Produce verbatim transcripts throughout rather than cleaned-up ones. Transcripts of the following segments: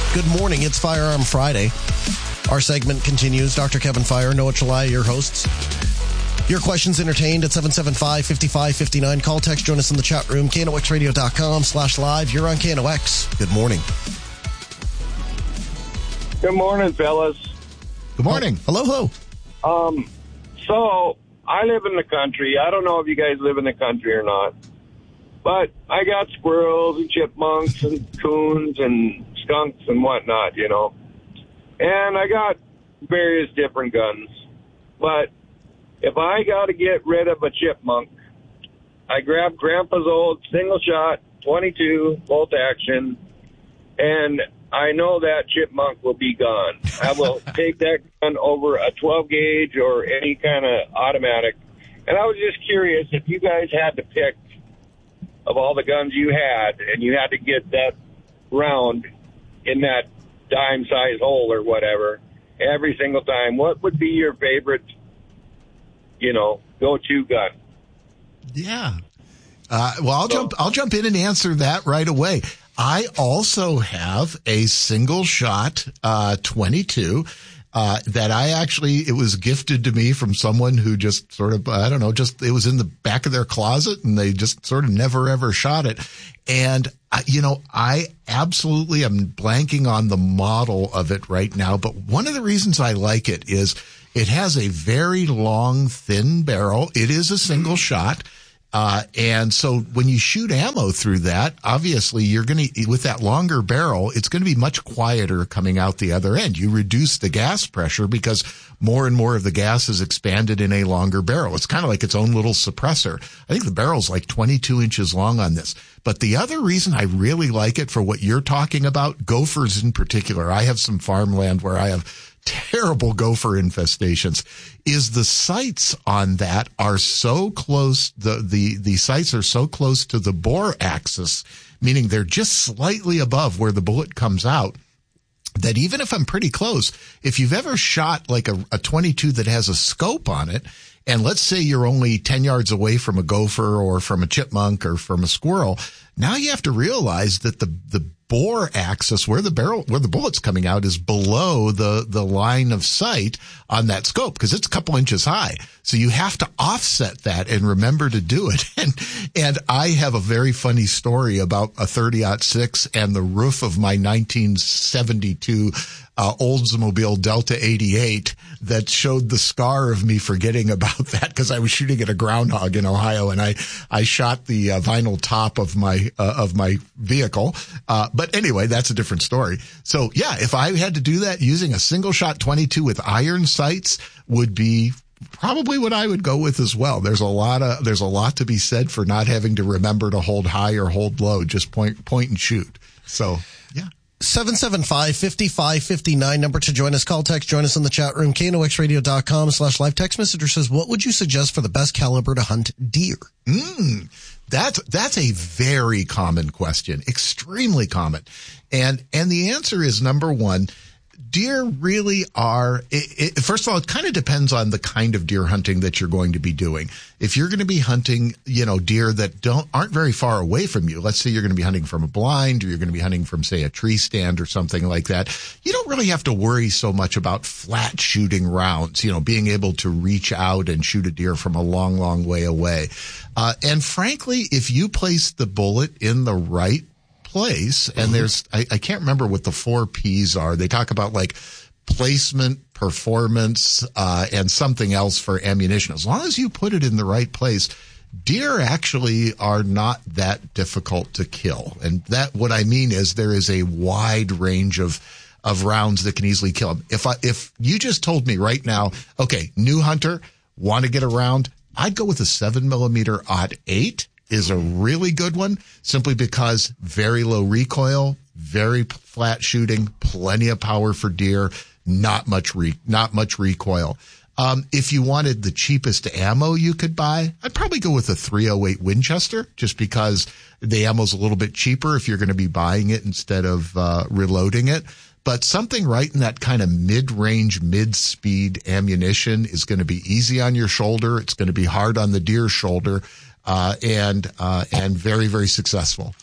Good morning. It's Firearm Friday. Our segment continues. Doctor Kevin Fire, Noah Chalai, your hosts. Your questions entertained at seven seven five, five five five nine. Call, text, join us in the chat room. K N O X radio dot com slash live. You're on K N O X. Good morning. Good morning, fellas. Good morning. Oh, hello, hello. Um, so, I live in the country. I don't know if you guys live in the country or not. But I got squirrels and chipmunks and coons and skunks and whatnot, you know. And I got various different guns. But if I got to get rid of a chipmunk, I grab Grandpa's old single-shot twenty-two bolt action, and I know that chipmunk will be gone. I will take that gun over a twelve gauge or any kind of automatic. And I was just curious if you guys had to pick of all the guns you had, and you had to get that round in that dime-size hole or whatever every single time, what would be your favorite, you know, go-to gun? Yeah. Uh, well, I'll so, jump. I'll jump in and answer that right away. I also have a single-shot uh, twenty-two. Uh, that I actually, it was gifted to me from someone who just sort of, I don't know, just, it was in the back of their closet and they just sort of never ever shot it. And, uh, you know, I absolutely am blanking on the model of it right now, but one of the reasons I like it is it has a very long, thin barrel. It is a single shot. Uh, and so when you shoot ammo through that, obviously you're going to, with that longer barrel, it's going to be much quieter coming out the other end. You reduce the gas pressure because more and more of the gas is expanded in a longer barrel. It's kind of like its own little suppressor. I think the barrel's like twenty-two inches long on this. But the other reason I really like it for what you're talking about, gophers in particular, I have some farmland where I have terrible gopher infestations, is the sights on that are so close, the, the, the sights are so close to the bore axis, meaning they're just slightly above where the bullet comes out, that even if I'm pretty close, if you've ever shot like a, a twenty-two that has a scope on it, and let's say you're only ten yards away from a gopher or from a chipmunk or from a squirrel, now you have to realize that the, the bore axis where the barrel, where the bullet's coming out is below the, the line of sight on that scope because it's a couple inches high. So you have to offset that and remember to do it. And, and I have a very funny story about a thirty aught six and the roof of my nineteen seventy-two Uh, Oldsmobile Delta eighty-eight that showed the scar of me forgetting about that because I was shooting at a groundhog in Ohio and I, I shot the uh, vinyl top of my, uh, of my vehicle. Uh, but anyway, that's a different story. So yeah, if I had to do that using a single shot twenty-two with iron sights would be probably what I would go with as well. There's a lot of, there's a lot to be said for not having to remember to hold high or hold low, just point, point and shoot. So yeah. seven seven five, five five five nine, number to join us. Call, text, join us in the chat room. K N O X radio dot com slash live. Text messenger says, what would you suggest for the best caliber to hunt deer? Mm, that's, that's a very common question. Extremely common. And, and the answer is number one, deer really are, it, it, first of all, it kind of depends on the kind of deer hunting that you're going to be doing. If you're going to be hunting, you know, deer that don't, aren't very far away from you, let's say you're going to be hunting from a blind or you're going to be hunting from, say, a tree stand or something like that, you don't really have to worry so much about flat shooting rounds, you know, being able to reach out and shoot a deer from a long, long way away. Uh, and frankly, if you place the bullet in the right place, and there's, I, I can't remember what the four P's are. They talk about like placement, performance, uh, and something else for ammunition. As long as you put it in the right place, deer actually are not that difficult to kill. And that, what I mean is there is a wide range of, of rounds that can easily kill them. If I, if you just told me right now, okay, new hunter, want to get around, I'd go with a seven millimeter aught eight. Is a really good one simply because very low recoil, very flat shooting, plenty of power for deer, not much re, not much recoil. Um, if you wanted the cheapest ammo you could buy, I'd probably go with a three oh eight Winchester just because the ammo's a little bit cheaper if you're going to be buying it instead of, uh, reloading it. But something right in that kind of mid-range, mid-speed ammunition is going to be easy on your shoulder. It's going to be hard on the deer's shoulder. Uh, and, uh, and very, very successful.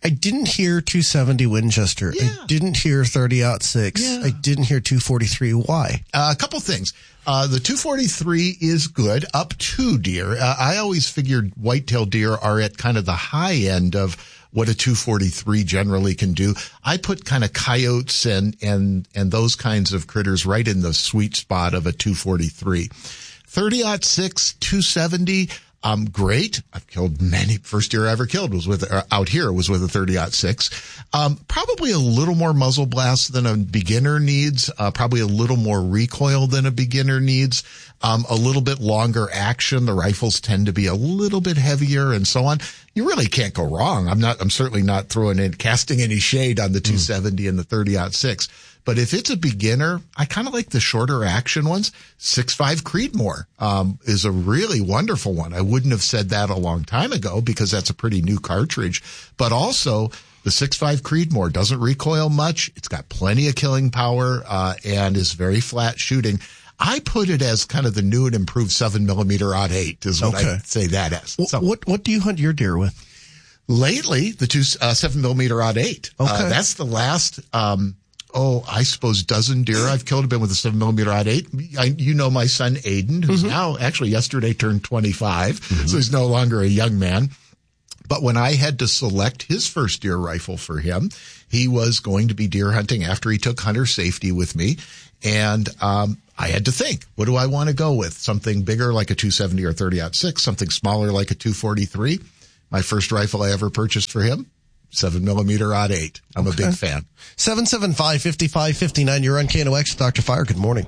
I didn't hear two seventy Winchester. Yeah. I didn't hear thirty aught six. Yeah. I didn't hear two forty-three. Why? Uh, a couple things. Uh, the two forty-three is good up to deer. Uh, I always figured whitetail deer are at kind of the high end of what a two forty-three generally can do. I put kind of coyotes and, and, and those kinds of critters right in the sweet spot of a two forty-three. thirty aught six, two seventy. Um, great. I've killed many. First deer I ever killed was with, uh, out here was with a thirty aught six. Um, probably a little more muzzle blast than a beginner needs. Uh, probably a little more recoil than a beginner needs. Um, a little bit longer action. The rifles tend to be a little bit heavier and so on. You really can't go wrong. I'm not, I'm certainly not throwing in, casting any shade on the two seventy and the thirty aught six. But if it's a beginner, I kind of like the shorter action ones. six five Creedmoor, um, is a really wonderful one. I wouldn't have said that a long time ago because that's a pretty new cartridge, but also the six five Creedmoor doesn't recoil much. It's got plenty of killing power, uh, and is very flat shooting. I put it as kind of the new and improved seven millimeter aught eight is what Okay. I say that as. W- So, What What do you hunt your deer with? lately, the two, uh, seven millimeter aught eight. Okay. Uh, that's the last, um, oh, I suppose dozen deer I've killed have been with a seven millimeter aught eight. I, you know, my son Aiden, who's now actually yesterday turned twenty-five. So he's no longer a young man. But when I had to select his first deer rifle for him, he was going to be deer hunting after he took hunter safety with me. And, um, I had to think, what do I want to go with? Something bigger like a two seventy or thirty aught six, something smaller like a two forty-three. My first rifle I ever purchased for him, seven millimeter aught eight. I'm Okay. a big fan. seven seven five, five five five nine. You're on K N O X with Doctor Fire. Good morning.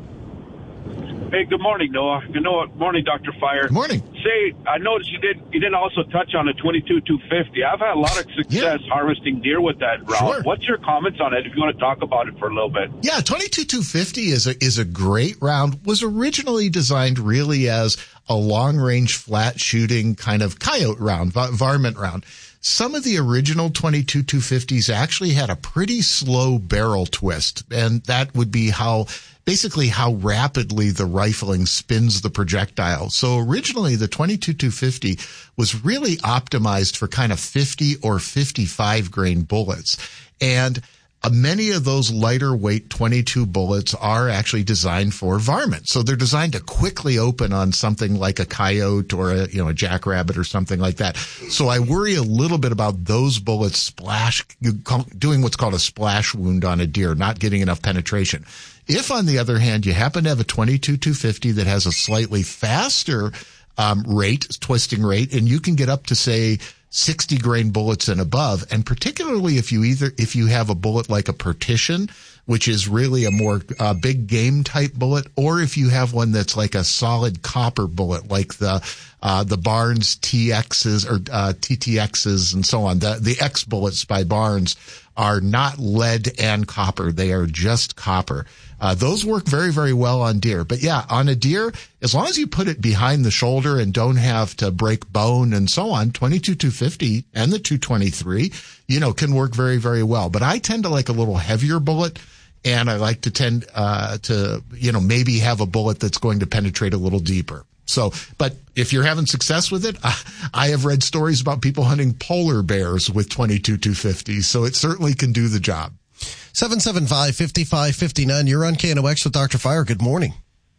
Hey, good morning, Noah. Good morning, Doctor Fire. Good morning. Say, I noticed you did you didn't also touch on the twenty-two two fifty. I've had a lot of success Yeah. harvesting deer with that route. Sure. What's your comments on it if you want to talk about it for a little bit? Yeah, twenty-two two fifty is a, is a great round. Was originally designed really as a long range flat shooting kind of coyote round, va- varmint round. Some of the original twenty-two two fifties actually had a pretty slow barrel twist, and that would be how basically how rapidly the rifling spins the projectile. So originally the twenty-two two fifty was really optimized for kind of fifty or fifty-five grain bullets. And Uh, many of those lighter weight twenty-two bullets are actually designed for varmint. So they're designed to quickly open on something like a coyote or a, you know, a jackrabbit or something like that. So I worry a little bit about those bullets splash, doing what's called a splash wound on a deer, not getting enough penetration. If on the other hand, you happen to have a twenty-two two fifty that has a slightly faster um, rate, twisting rate, and you can get up to say sixty grain bullets and above. And particularly if you either, if you have a bullet like a partition, which is really a more uh, big game type bullet, or if you have one that's like a solid copper bullet, like the, uh, the Barnes T Xs or, uh, T T Xs and so on. The, the X bullets by Barnes are not lead and copper. They are just copper. Uh, those work very, very well on deer. But yeah, on a deer, as long as you put it behind the shoulder and don't have to break bone and so on, twenty-two two fifty and the two twenty-three, you know, can work very, very well. But I tend to like a little heavier bullet, and I like to tend, uh, to, you know, maybe have a bullet that's going to penetrate a little deeper. So, but if you're having success with it, I, I have read stories about people hunting polar bears with twenty-two two fifty. So it certainly can do the job. seven seven five, five five five nine. You're on K N O X with Doctor Fire. Good morning.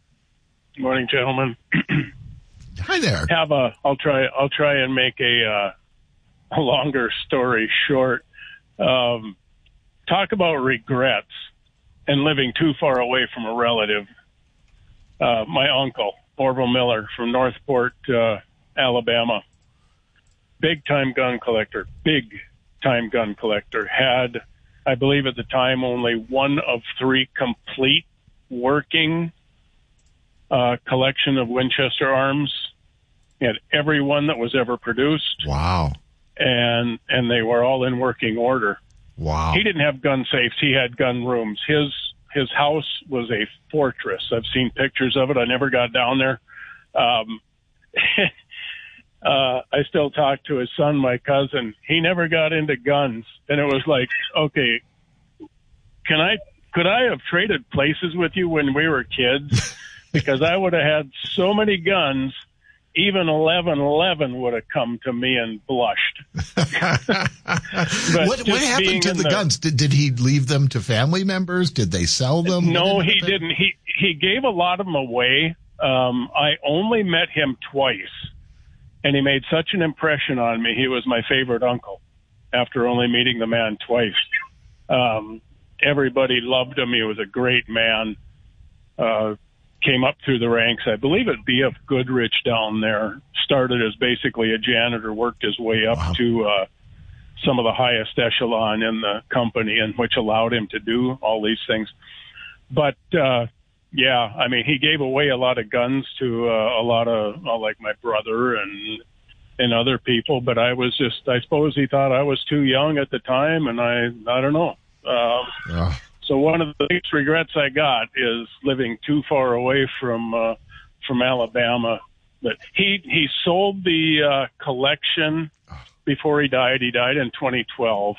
Good morning, gentlemen. Hi there. Have a. I'll try. I'll try and make a uh, a longer story short. Um, talk about regrets and living too far away from a relative. Uh, my uncle, Orville Miller from Northport, uh, Alabama, big time gun collector, big time gun collector, had, I believe at the time, only one of three complete working uh, collection of Winchester arms. He had every one that was ever produced. Wow. And and they were all in working order. Wow. He didn't have gun safes. He had gun rooms. His his house was a fortress. I've seen pictures of it. I never got down there. Um, uh, I still talk to his son, my cousin. He never got into guns. And it was like, okay, can I, could I have traded places with you when we were kids? Because I would have had so many guns even eleven eleven would have come to me and blushed. what what happened to the, the guns? Did did he leave them to family members? Did they sell them? No, he didn't. He he gave a lot of them away. Um, I only met him twice, and he made such an impression on me. He was my favorite uncle after only meeting the man twice. Um, everybody loved him. He was a great man. Uh, came up through the ranks. I believe at B F Goodrich down there. Started as basically a janitor, worked his way up wow. to uh, some of the highest echelon in the company, and which allowed him to do all these things. But, uh, yeah, I mean, he gave away a lot of guns to uh, a lot of, uh, like my brother and and other people. But I was just, I suppose he thought I was too young at the time, and I, I don't know. Um, yeah. So one of the biggest regrets I got is living too far away from uh, from Alabama. But he he sold the uh, collection before he died. He died in twenty twelve,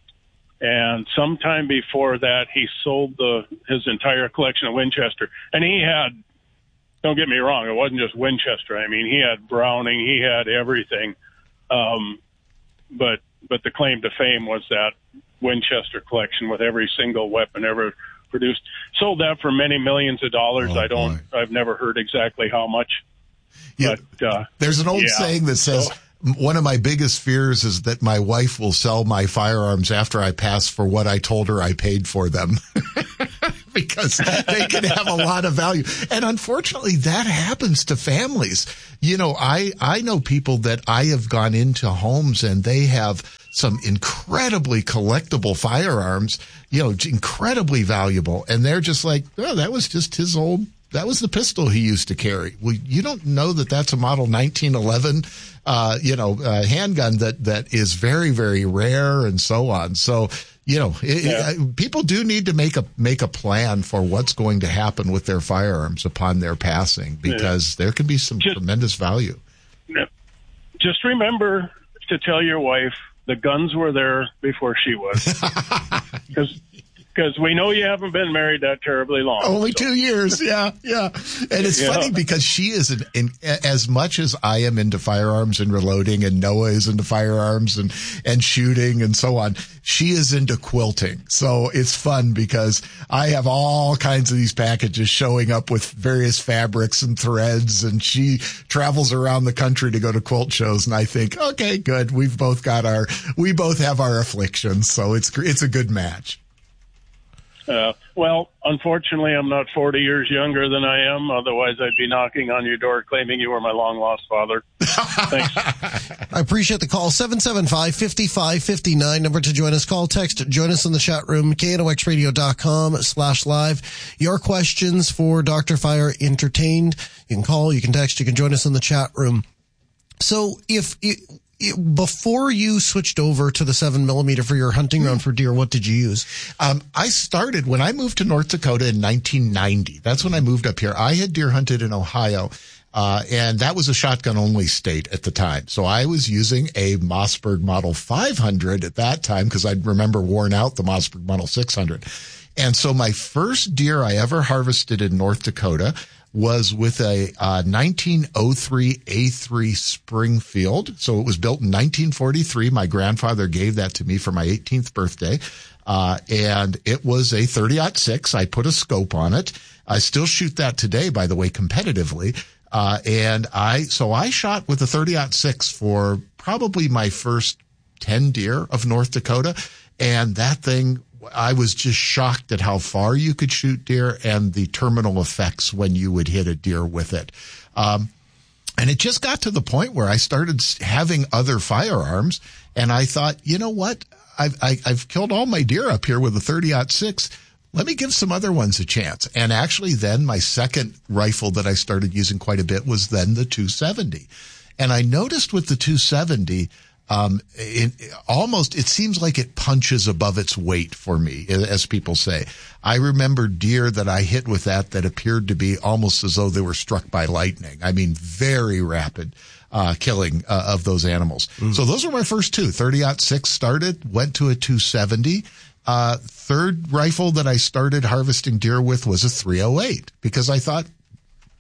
and sometime before that, he sold the his entire collection of Winchester. And he had, don't get me wrong, it wasn't just Winchester. I mean, he had Browning, he had everything. Um, but but the claim to fame was that Winchester collection with every single weapon ever produced. Sold that for many millions of dollars. Oh, I don't, boy. I've never heard exactly how much. Yeah, but, uh, there's an old yeah. saying that says, so, one of my biggest fears is that my wife will sell my firearms after I pass for what I told her I paid for them. Because they can have a lot of value. And unfortunately, that happens to families. You know, I, I know people that I have gone into homes and they have some incredibly collectible firearms, you know, incredibly valuable. And they're just like, oh, that was just his old, that was the pistol he used to carry. Well, you don't know that that's a model nineteen eleven, uh, you know, uh, handgun that, that is very, very rare and so on. So, you know, it, yeah. it, people do need to make a make a plan for what's going to happen with their firearms upon their passing, because yeah. there can be some just, tremendous value. Just remember to tell your wife the guns were there before she was, because because we know you haven't been married that terribly long. Only so. two years, yeah, yeah. And it's yeah. funny because she is, an, in, as much as I am into firearms and reloading, and Noah is into firearms and, and shooting and so on, she is into quilting. So it's fun because I have all kinds of these packages showing up with various fabrics and threads, and she travels around the country to go to quilt shows. And I think, okay, good. We've both got our, we both have our afflictions. So it's, it's a good match. Uh, well, unfortunately, I'm not forty years younger than I am. Otherwise, I'd be knocking on your door claiming you were my long-lost father. Thanks. I appreciate the call. seven seven five, five five five nine. Number to join us. Call, text, join us in the chat room. K N O X radio dot com slash live. Your questions for Doctor Fire entertained. You can call, you can text, you can join us in the chat room. So if... It, before you switched over to the seven millimeter for your hunting round for deer, what did you use? Um, I started when I moved to North Dakota in nineteen ninety. That's when I moved up here. I had deer hunted in Ohio, uh, and that was a shotgun only state at the time. So I was using a Mossberg Model five hundred at that time because I'd remember worn out the Mossberg Model six hundred. And so my first deer I ever harvested in North Dakota was with a uh, nineteen oh three A three Springfield. So it was built in nineteen forty-three. My grandfather gave that to me for my eighteenth birthday. Uh, and it was a thirty aught six. I put a scope on it. I still shoot that today, by the way, competitively. Uh, and I, so I shot with a thirty aught six for probably my first ten deer of North Dakota. And that thing, I was just shocked at how far you could shoot deer and the terminal effects when you would hit a deer with it. Um, and it just got to the point where I started having other firearms, and I thought, you know what? I've, I, I've killed all my deer up here with a thirty aught six. Let me give some other ones a chance. And actually then my second rifle that I started using quite a bit was then the two seventy. And I noticed with the two seventy, Um, it, almost, it seems like it punches above its weight for me, as people say. I remember deer that I hit with that that appeared to be almost as though they were struck by lightning. I mean, very rapid, uh, killing, uh, of those animals. Mm. So those were my first two. thirty aught six started, went to a two seventy. Uh, third rifle that I started harvesting deer with was a three oh eight because I thought,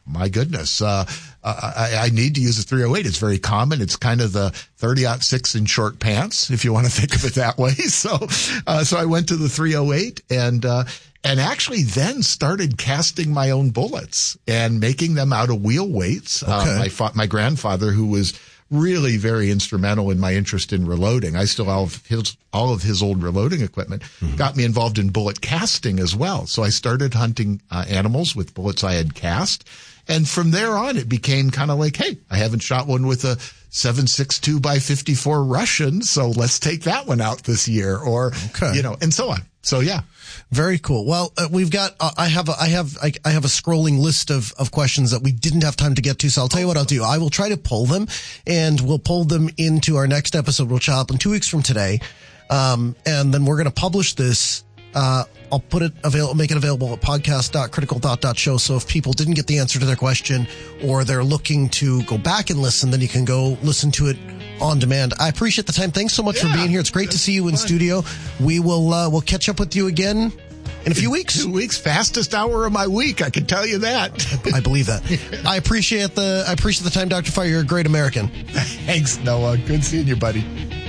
my goodness, uh, I, I need to use a three oh eight. It's very common. It's kind of the thirty aught six in short pants, if you want to think of it that way. So, uh, so I went to the three oh eight and, uh, and actually then started casting my own bullets and making them out of wheel weights. Okay. Uh, my, fa- my grandfather, who was really very instrumental in my interest in reloading. I still have his, all of his old reloading equipment, mm-hmm. got me involved in bullet casting as well. So I started hunting uh, animals with bullets I had cast. And from there on, it became kind of like, hey, I haven't shot one with a seven six two by fifty-four Russian, so let's take that one out this year, or, okay. you know, and so on. So, yeah. Very cool. Well, uh, we've got, uh, I have, a, I have, I, I have a scrolling list of, of questions that we didn't have time to get to. So I'll tell you what I'll do. I will try to pull them, and we'll pull them into our next episode, which will happen two weeks from today. Um, and then we're going to publish this. Uh, I'll put it available, make it available at podcast dot critical thought dot show. So if people didn't get the answer to their question, or they're looking to go back and listen, then you can go listen to it on demand. I appreciate the time. Thanks so much yeah, for being here. It's great to see you in fun. studio. We will, uh, we'll catch up with you again in a few weeks. Two weeks, fastest hour of my week. I can tell you that. I believe that. I appreciate the, I appreciate the time, Doctor Fire. You're a great American. Thanks, Noah. Good seeing you, buddy.